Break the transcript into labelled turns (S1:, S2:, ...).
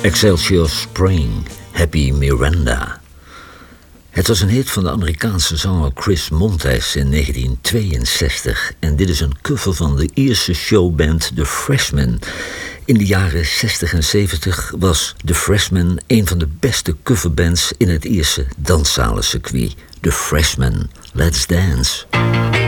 S1: Excelsior Spring, Happy Miranda. Het was een hit van de Amerikaanse zanger Chris Montez in 1962 en dit is een cover van de Ierse showband The Freshmen. In de jaren 60 en 70 was The Freshmen een van de beste coverbands in het Ierse danszaalencircuit. The Freshmen, let's dance.